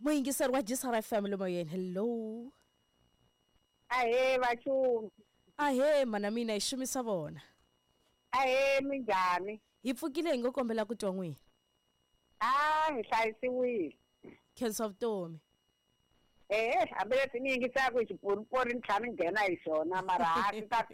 Muyingiseri wa Jisara FM le moyeni. Hello. Ahe bachungu. Ahe mana mina ishumisa bona. Ahe minjani? Hi pfukile ngokombela ku twa n'wina. Hi hlayisiwile. Khensa vutomi. Hambi leswi ni yingisaka xipuripuri ni tlhela ni nghena hi xona mara ha ti ta